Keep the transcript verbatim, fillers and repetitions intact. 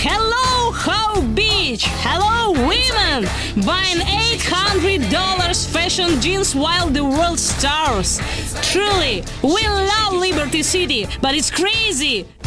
Hello, How Beach! Hello, women! Buying eight hundred dollars fashion jeans while the world starves. Truly, we love Liberty City, but it's crazy!